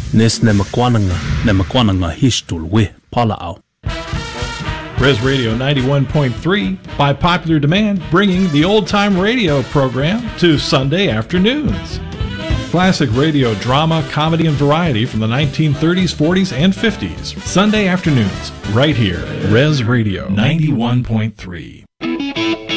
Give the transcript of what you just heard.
Nes nemakwananga hishtul we palao. Res Radio 91.3, by popular demand, bringing the old-time radio program to Sunday afternoons. Classic radio drama, comedy, and variety from the 1930s, 40s, and 50s. Sunday afternoons, right here. Res Radio 91.3.